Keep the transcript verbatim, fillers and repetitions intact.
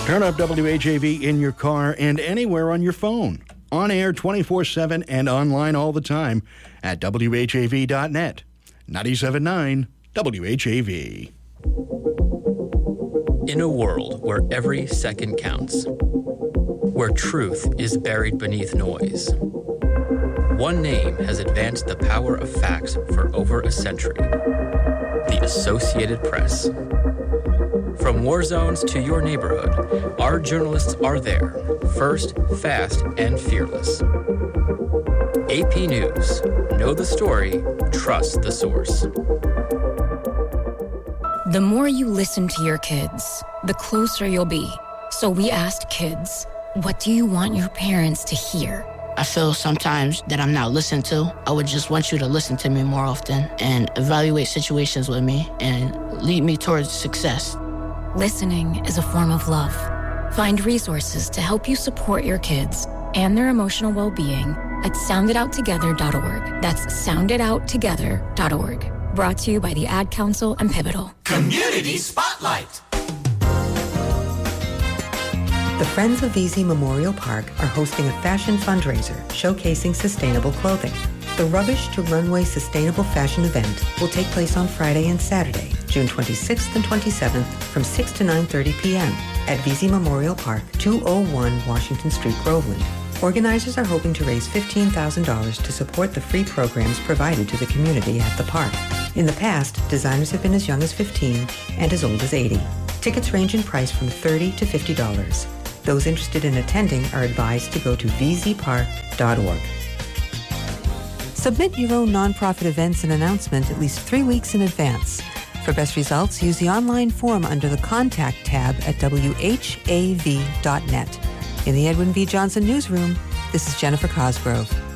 Turn up W H A V in your car and anywhere on your phone. On air twenty-four seven and online all the time at W H A V dot net. ninety-seven point nine W H A V. In a world where every second counts, where truth is buried beneath noise, one name has advanced the power of facts for over a century: the Associated Press. From war zones to your neighborhood, our journalists are there, first, fast, and fearless. A P News. Know the story, trust the source. The more you listen to your kids, the closer you'll be. So we asked kids, what do you want your parents to hear? I feel sometimes that I'm not listened to. I would just want you to listen to me more often and evaluate situations with me and lead me towards success. Listening is a form of love. Find resources to help you support your kids and their emotional well-being at sound it out together dot org. That's sound it out together dot org. Brought to you by the Ad Council and Pivotal. Community Spotlight. The Friends of V Z Memorial Park are hosting a fashion fundraiser showcasing sustainable clothing. The Rubbish to Runway Sustainable Fashion event will take place on Friday and Saturday, June twenty-sixth and twenty-seventh from six to nine thirty p.m. at V Z Memorial Park, two oh one Washington Street, Groveland. Organizers are hoping to raise fifteen thousand dollars to support the free programs provided to the community at the park. In the past, designers have been as young as fifteen and as old as eighty. Tickets range in price from thirty dollars to fifty dollars. Those interested in attending are advised to go to v z park dot org. Submit your own nonprofit events and announcement at least three weeks in advance. For best results, use the online form under the Contact tab at w h a v dot net. In the Edwin V. Johnson Newsroom, this is Jennifer Cosgrove.